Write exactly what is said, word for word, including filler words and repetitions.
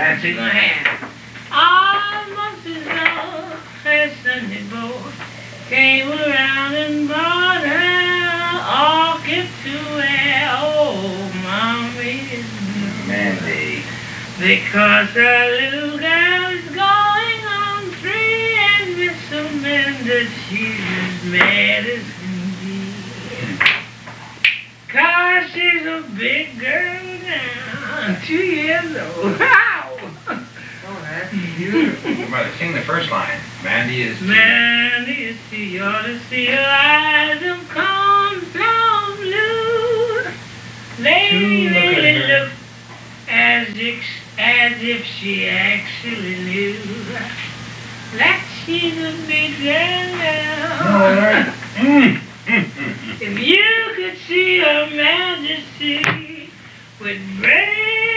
Nancy. Go ahead. Almost as though her Sunday boy came around and brought her orchid to wear. Oh, mommy's blue. Mandy. Because her little girl is going on free, and Miss Amanda, she's as mad as can be. Cause she's a big girl now, two years old. Wow! Oh, that's beautiful. Brother, sing the first line. Mandy is... Mandy, you see, you ought to see her eyes of cornflower blue. They Two, look at really her. look as if, as if she actually knew that she's a big girl now. All right. Mm. Mm, mm, mm. If you could see her majesty with brave